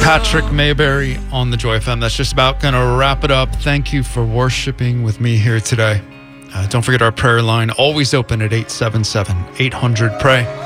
Patrick Mayberry on the Joy FM. That's just about going to wrap it up. Thank you for worshiping with me here today. Don't forget our prayer line, always open at 877-800-PRAY.